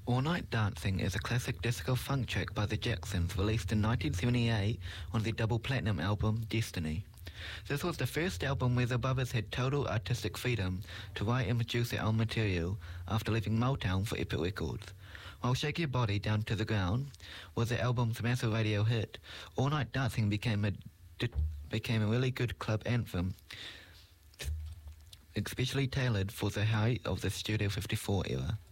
All Night Dancing is a classic disco funk track by the Jacksons, released in 1978 on the double platinum album Destiny. This was the first album where the brothers had total artistic freedom to write and produce their own material after leaving Motown for Epic Records. While Shake Your Body Down to the Ground was the album's massive radio hit, All Night Dancing became a really good club anthem, especially tailored for the height of the Studio 54 era.